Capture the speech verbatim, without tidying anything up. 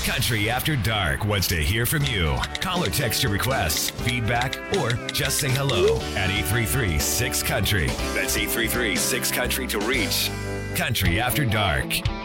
Country After Dark wants to hear from you. Call or text your requests, feedback, or just say hello at eight three three, six country. That's eight three three, six country to reach Country After Dark.